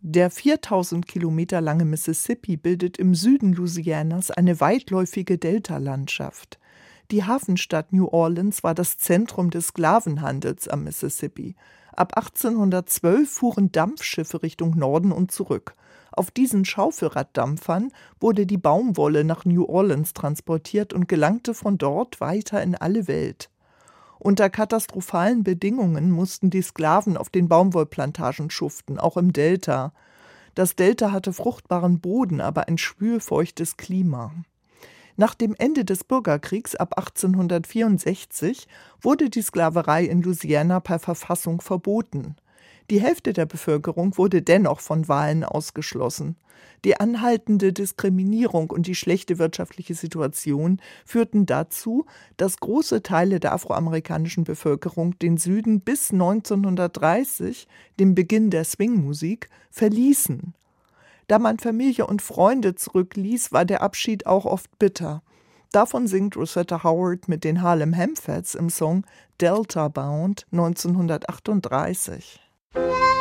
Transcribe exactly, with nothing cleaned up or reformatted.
Der viertausend Kilometer lange Mississippi bildet im Süden Louisianas eine weitläufige Deltalandschaft. Die Hafenstadt New Orleans war das Zentrum des Sklavenhandels am Mississippi. Ab achtzehnhundertzwölf fuhren Dampfschiffe Richtung Norden und zurück. Auf diesen Schaufelraddampfern wurde die Baumwolle nach New Orleans transportiert und gelangte von dort weiter in alle Welt. Unter katastrophalen Bedingungen mussten die Sklaven auf den Baumwollplantagen schuften, auch im Delta. Das Delta hatte fruchtbaren Boden, aber ein schwülfeuchtes Klima. Nach dem Ende des Bürgerkriegs ab achtzehnhundertvierundsechzig wurde die Sklaverei in Louisiana per Verfassung verboten. Die Hälfte der Bevölkerung wurde dennoch von Wahlen ausgeschlossen. Die anhaltende Diskriminierung und die schlechte wirtschaftliche Situation führten dazu, dass große Teile der afroamerikanischen Bevölkerung den Süden bis neunzehnhundertdreißig, dem Beginn der Swingmusik, verließen. Da man Familie und Freunde zurückließ, war der Abschied auch oft bitter. Davon singt Rosetta Howard mit den Harlem Hamfats im Song Delta Bound neunzehnhundertachtunddreißig.